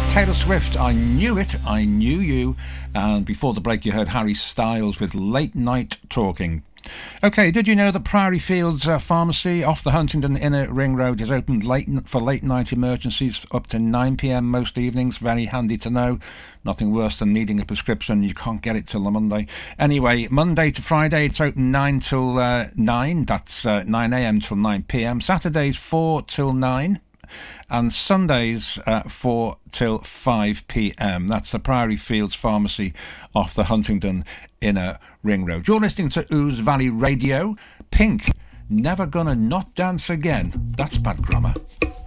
Taylor Swift, I Knew It, I Knew You. And before the break, you heard Harry Styles with Late Night Talking. Okay, did you know that Priory Fields Pharmacy off the Huntingdon Inner Ring Road is open for late night emergencies up to 9 p.m. most evenings? Very handy to know. Nothing worse than needing a prescription. You can't get it till the Monday. Anyway, Monday to Friday, it's open 9 till 9. That's 9 a.m. till 9 p.m. Saturdays, 4 till 9. And Sundays 4 till 5 p.m. That's the Priory Fields Pharmacy off the Huntingdon Inner Ring Road. You're listening to Ouse Valley Radio. Pink, Never Gonna Not Dance Again. That's bad grammar.